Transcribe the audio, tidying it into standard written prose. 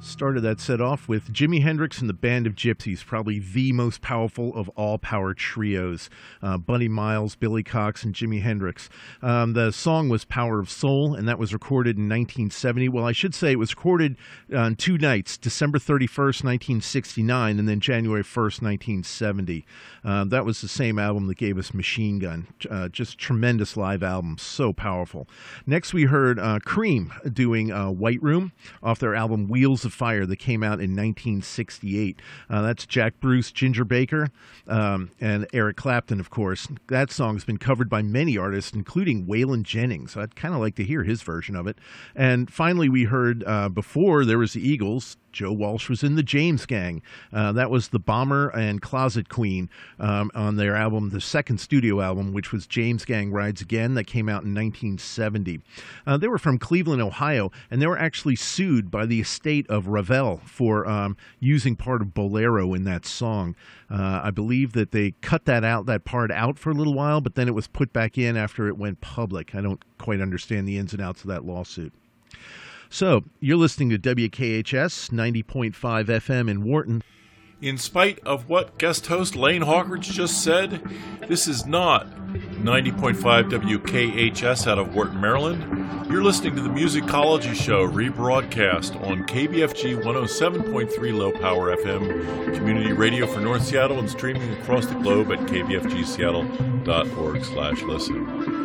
Started that set off with Jimi Hendrix and the Band of Gypsys, probably the most powerful of all power trios. Buddy Miles, Billy Cox, and Jimi Hendrix. The song was Power of Soul, and that was recorded in 1970. Well, I should say it was recorded on two nights, December 31st, 1969, and then January 1st, 1970. That was the same album that gave us Machine Gun. Just tremendous live album, so powerful. Next we heard Cream doing White Room off their album Wheels of Fire that came out in 1968. That's Jack Bruce, Ginger Baker, and Eric Clapton, of course. That song's been covered by many artists, including Waylon Jennings. I'd kind of like to hear his version of it. And finally, we heard before there was the Eagles, Joe Walsh was in the James Gang. That was the Bomber and Closet Queen on their album, the second studio album, which was James Gang Rides Again, that came out in 1970. They were from Cleveland, Ohio, and they were actually sued by the estate of Ravel for using part of Bolero in that song. I believe that they cut that part out for a little while, but then it was put back in after it went public. I don't quite understand the ins and outs of that lawsuit. So, you're listening to WKHS 90.5 FM in Wharton. In spite of what guest host Lane Hawkridge just said, this is not 90.5 WKHS out of Wharton, Maryland. You're listening to the Musicology Show rebroadcast on KBFG 107.3 Low Power FM, community radio for North Seattle, and streaming across the globe at kbfgseattle.org/listen.